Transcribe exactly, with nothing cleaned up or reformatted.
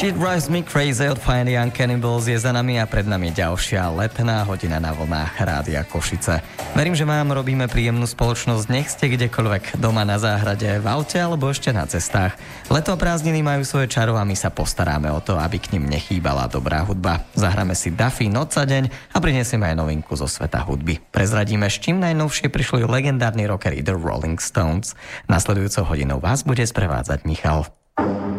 Shit Drives Me Crazy od Fine Young Cannibals je za nami a pred nami ďalšia letná hodina na vlnách Rádia Košice. Verím, že vám robíme príjemnú spoločnosť, nech ste kdekoľvek, doma na záhrade, v aute alebo ešte na cestách. Leto a prázdniny majú svoje čaro a my sa postaráme o to, aby k nim nechýbala dobrá hudba. Zahráme si Duffy Noc a deň a prinesieme aj novinku zo sveta hudby. Prezradíme, s čím najnovšie prišli legendárni rockeri The Rolling Stones. Nasledujúcou hodinou vás bude sprevádzať Michal.